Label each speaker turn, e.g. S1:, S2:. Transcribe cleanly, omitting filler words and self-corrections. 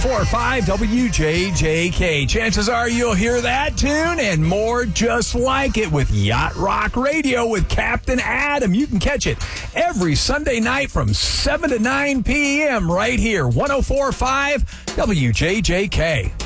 S1: 4-5 WJJK. Chances are you'll hear that tune and more just like it with Yacht Rock Radio with Captain Adam. You can catch it every Sunday night from 7 to 9 p.m. right here, 104.5 WJJK.